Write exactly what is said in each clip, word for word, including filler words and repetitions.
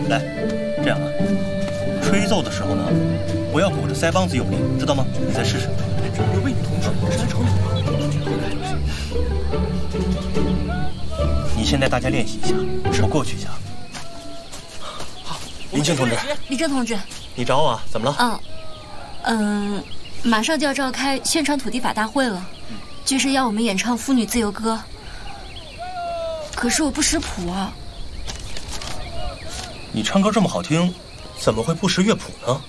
来，这样啊，吹奏的时候呢，不要鼓着腮帮子用力，知道吗？你再试试。 有位女同志是来找你吗？ 你现在大家练习一下，我过去一下。好，林青同志， 李正同志， 你找我啊？怎么了？ 嗯，嗯，马上就要召开宣传土地法大会了，据说要我们演唱妇女自由歌，可是我不识谱啊。 你唱歌这么好听，怎么会不识乐谱呢？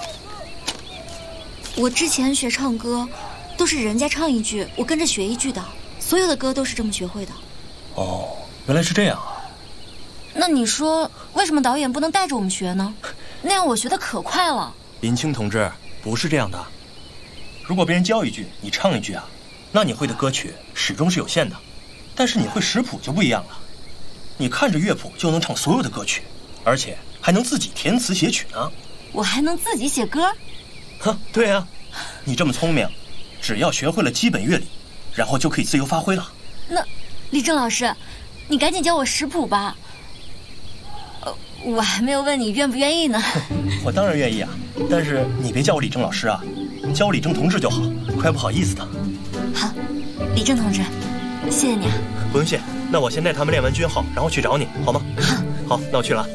我之前学唱歌，都是人家唱一句，我跟着学一句的，所有的歌都是这么学会的。 哦，原来是这样啊。 那你说，为什么导演不能带着我们学呢？那样我学的可快了。 林青同志，不是这样的。如果别人教一句，你唱一句啊，那你会的歌曲始终是有限的。但是你会识谱就不一样了，你看着乐谱就能唱所有的歌曲，而且还能自己填词写曲呢。 我还能自己写歌？ 哼，对啊，你这么聪明，只要学会了基本乐理，然后就可以自由发挥了。 那，李正老师，你赶紧教我识谱吧。呃，我还没有问你愿不愿意呢。 我当然愿意啊，但是你别叫我李正老师啊，叫我李正同志就好，怪不好意思的。 好，李正同志，谢谢你啊。 不用谢，那我先带他们练完军号，然后去找你，好吗？ 好， 好，那我去了。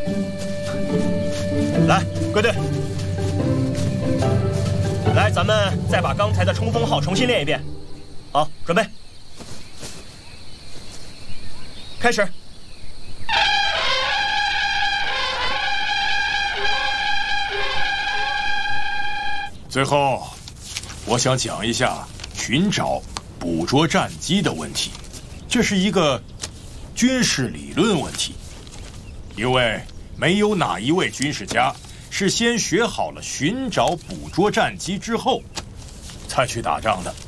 来，归队。来，咱们再把刚才的冲锋号重新练一遍。好，准备，开始。 最后，我想讲一下寻找、捕捉战机的问题，这是一个军事理论问题，因为没有哪一位军事家是先学好了寻找、捕捉战机之后才去打仗的。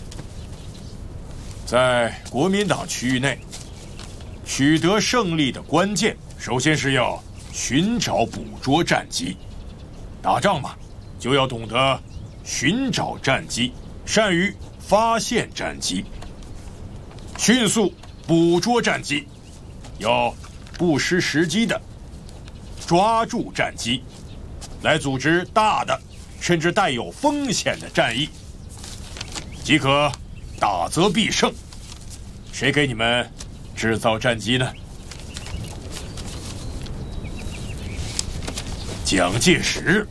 在国民党区域内，取得胜利的关键，首先是要寻找、捕捉战机。打仗嘛，就要懂得寻找战机，善于发现战机，迅速捕捉战机，要不失时机的抓住战机，来组织大的甚至带有风险的战役，即可打则必胜。谁给你们制造战机呢？蒋介石。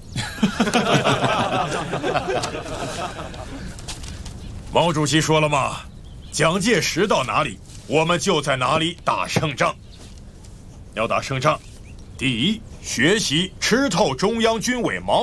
毛主席说了嘛，蒋介石到哪里，我们就在哪里打胜仗。要打胜仗，第一，学习吃透中央军委毛